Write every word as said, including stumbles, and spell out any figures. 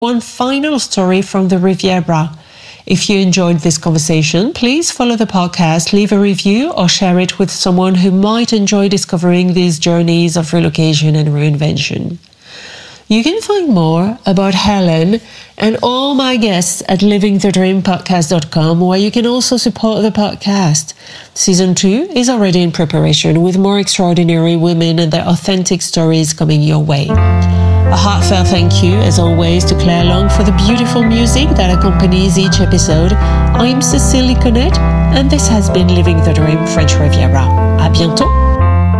one final story from the Riviera. If you enjoyed this conversation, please follow the podcast, leave a review, or share it with someone who might enjoy discovering these journeys of relocation and reinvention. You can find more about Helen and all my guests at living the dream podcast dot com, where you can also support the podcast. Season two is already in preparation, with more extraordinary women and their authentic stories coming your way. A heartfelt thank you, as always, to Claire Long for the beautiful music that accompanies each episode. I'm Cécile Liconnet, and this has been Living the Dream French Riviera. À bientôt!